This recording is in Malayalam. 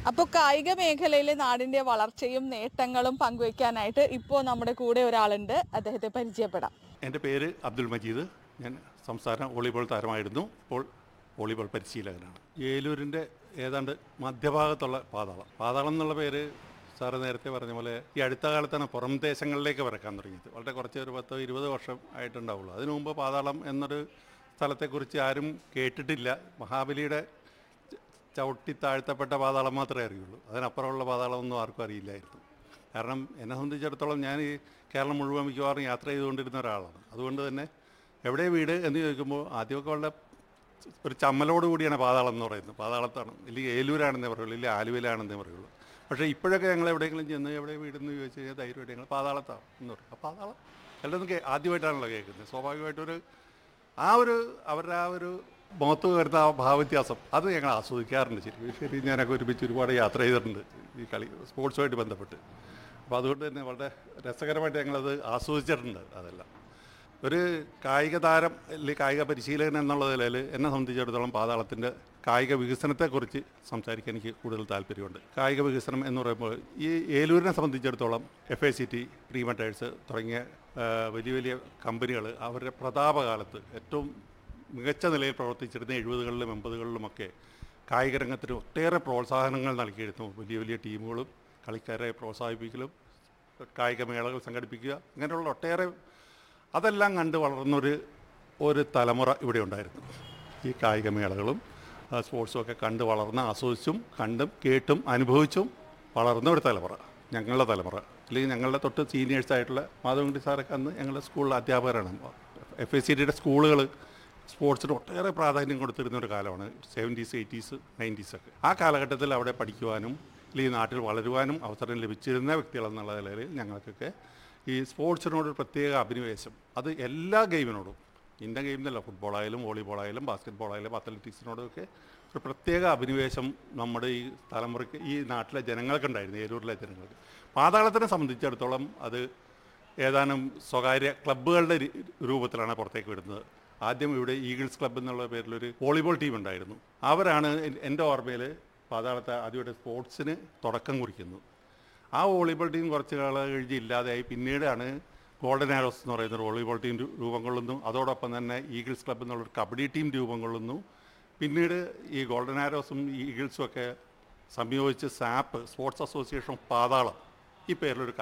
അപ്പോൾ കായിക മേഖലയിലെ നാടിന്റെ വളർച്ചയും നേട്ടങ്ങളും പങ്കുവയ്ക്കാനായിട്ട് ഇപ്പോൾ നമ്മുടെ കൂടെ ഒരാളുണ്ട്. അദ്ദേഹത്തെ പരിചയപ്പെടാം. എൻ്റെ പേര് അബ്ദുൽ മജീദ്. ഞാൻ സംസ്ഥാന വോളിബോൾ താരമായിരുന്നു. ഇപ്പോൾ വോളിബോൾ പരിശീലകനാണ്. ഏലൂരിൻ്റെ ഏതാണ്ട് മധ്യഭാഗത്തുള്ള പാതാളം എന്നുള്ള പേര് സാറ് നേരത്തെ പറഞ്ഞ പോലെ ഈ അടുത്ത കാലത്താണ് പുറം ദേശങ്ങളിലേക്ക് വരക്കാൻ തുടങ്ങിയത്. വളരെ കുറച്ച് ഒരു 10-20 വർഷം ആയിട്ടുണ്ടാവുള്ളൂ. അതിനു മുമ്പ് പാതാളം എന്നൊരു സ്ഥലത്തെക്കുറിച്ച് ആരും കേട്ടിട്ടില്ല. മഹാബലിയുടെ ചവിട്ടി താഴ്ത്തപ്പെട്ട പാതാളം മാത്രമേ അറിയുള്ളൂ. അതിനപ്പുറമുള്ള പാതാളമൊന്നും ആർക്കും അറിയില്ലായിരുന്നു. കാരണം എന്നെ സംബന്ധിച്ചിടത്തോളം ഞാൻ ഈ കേരളം മുഴുവൻ മിക്കവാറും യാത്ര ചെയ്തുകൊണ്ടിരുന്ന ഒരാളാണ്. അതുകൊണ്ട് തന്നെ എവിടെ വീട് എന്ന് ചോദിക്കുമ്പോൾ ആദ്യമൊക്കെ വളരെ ഒരു ചമ്മലോട് കൂടിയാണ് പാതാളം എന്ന് പറയുന്നത്. പാതാളത്താണ്, ഇല്ലെങ്കിൽ ഏലൂരാണെന്നേ പറയുള്ളൂ, ഇല്ലെങ്കിൽ ആലുവയിലാണെന്നേ പറയുള്ളൂ. പക്ഷേ ഇപ്പോഴൊക്കെ ഞങ്ങൾ എവിടെയെങ്കിലും ചെന്ന് എവിടെ വീടെന്ന് ചോദിച്ചു കഴിഞ്ഞാൽ ധൈര്യമായിട്ട് ഞങ്ങൾ പാതാളത്താണ് എന്ന് പറയും. അപ്പോൾ പാതാളം എല്ലാവർക്കും ആദ്യമായിട്ടാണല്ലോ കേൾക്കുന്നത്. സ്വാഭാവികമായിട്ടൊരു അവരുടെ ആ ഒരു മുഖത്ത് വരുന്ന ആ ഭാവവ്യത്യാസം അത് ഞങ്ങൾ ആസ്വദിക്കാറുണ്ട്. ശരി ഞാനൊക്കെ ഒരുമിച്ച് ഒരുപാട് യാത്ര ചെയ്തിട്ടുണ്ട് ഈ സ്പോർട്സുമായിട്ട് ബന്ധപ്പെട്ട്. അപ്പോൾ അതുകൊണ്ട് തന്നെ വളരെ രസകരമായിട്ട് ഞങ്ങളത് ആസ്വദിച്ചിട്ടുണ്ട്. അതെല്ലാം ഒരു കായിക താരം അല്ലെങ്കിൽ കായിക പരിശീലകൻ എന്നുള്ള നിലയിൽ എന്നെ സംബന്ധിച്ചിടത്തോളം പാതാളത്തിൻ്റെ കായിക വികസനത്തെക്കുറിച്ച് സംസാരിക്കാൻ എനിക്ക് കൂടുതൽ താല്പര്യമുണ്ട്. കായിക വികസനം എന്ന് പറയുമ്പോൾ ഈ ഏലൂരിനെ സംബന്ധിച്ചിടത്തോളം FACT, പ്രീമെറ്റേഴ്സ് തുടങ്ങിയ വലിയ വലിയ കമ്പനികൾ അവരുടെ പ്രതാപകാലത്ത് ഏറ്റവും മികച്ച നിലയിൽ പ്രവർത്തിച്ചിരുന്ന 70കളിലും 80കളിലുമൊക്കെ കായിക രംഗത്തിന് ഒട്ടേറെ പ്രോത്സാഹനങ്ങൾ നൽകിയിരുന്നു. വലിയ വലിയ ടീമുകളും കളിക്കാരെ പ്രോത്സാഹിപ്പിക്കലും കായിക മേളകൾ സംഘടിപ്പിക്കുക, ഇങ്ങനെയുള്ള ഒട്ടേറെ അതെല്ലാം കണ്ട് വളർന്നൊരു തലമുറ ഇവിടെ ഉണ്ടായിരുന്നു. ഈ കായിക മേളകളും സ്പോർട്സും ഒക്കെ കണ്ട് വളർന്ന് ആസ്വദിച്ചും കണ്ടും കേട്ടും അനുഭവിച്ചും വളർന്ന ഒരു തലമുറ, ഞങ്ങളുടെ തലമുറ. അല്ലെങ്കിൽ ഞങ്ങളുടെ തൊട്ട് സീനിയേഴ്സായിട്ടുള്ള മാധവൻകുട്ടി സാറൊക്കെ അന്ന് ഞങ്ങളുടെ സ്കൂളിലെ അധ്യാപകരാണ്. FACTയുടെ സ്കൂളുകൾ സ്പോർട്സിന് ഒട്ടേറെ പ്രാധാന്യം കൊടുത്തിരുന്ന ഒരു കാലമാണ് 70s, 80s, 90s ഒക്കെ. ആ കാലഘട്ടത്തിൽ അവിടെ പഠിക്കുവാനും അല്ലെങ്കിൽ നാട്ടിൽ വളരുവാനും അവസരം ലഭിച്ചിരുന്ന വ്യക്തികളെന്നുള്ള നിലയിൽ ഞങ്ങൾക്കൊക്കെ ഈ സ്പോർട്സിനോടൊരു പ്രത്യേക അഭിനിവേശം, അത് എല്ലാ ഗെയിമിനോടും, ഇന്ത്യൻ ഗെയിം എന്നല്ല, ഫുട്ബോളായാലും വോളിബോളായാലും ബാസ്കറ്റ്ബോളായാലും അത്ലറ്റിക്സിനോടൊക്കെ ഒരു പ്രത്യേക അഭിനിവേശം നമ്മുടെ ഈ തലമുറയ്ക്ക്, ഈ നാട്ടിലെ ജനങ്ങൾക്കുണ്ടായിരുന്നു, ഏലൂരിലെ ജനങ്ങൾക്ക്. പാതാളത്തിനെ സംബന്ധിച്ചിടത്തോളം അത് ഏതാനും സ്വകാര്യ ക്ലബ്ബുകളുടെ രൂപത്തിലാണ് പുറത്തേക്ക് വിടുന്നത്. ആദ്യം ഇവിടെ ഈഗിൾസ് ക്ലബ്ബ് എന്നുള്ള പേരിലൊരു വോളിബോൾ ടീം ഉണ്ടായിരുന്നു. അവരാണ് എൻ്റെ ഓർമ്മയിൽ പാതാളത്തെ ആദ്യമായിട്ട് സ്പോർട്സിന് തുടക്കം കുറിക്കുന്നത്. ആ വോളിബോൾ ടീം കുറച്ച് കാലം കഴിഞ്ഞ് ഇല്ലാതെയായി. പിന്നീടാണ് ഗോൾഡൻ ആരോസ് എന്ന് പറയുന്ന ഒരു വോളിബോൾ ടീം രൂപം കൊള്ളുന്നു. അതോടൊപ്പം തന്നെ ഈഗിൾസ് ക്ലബ്ബ് എന്നുള്ളൊരു കബഡി ടീം രൂപം കൊള്ളുന്നു. പിന്നീട് ഈ ഗോൾഡൻ ആരോസും ഈഗിൾസും ഒക്കെ സംയോജിച്ച് SAP, സ്പോർട്സ് അസോസിയേഷൻ ഓഫ് പാതാളം, ഈ പേരിലൊരു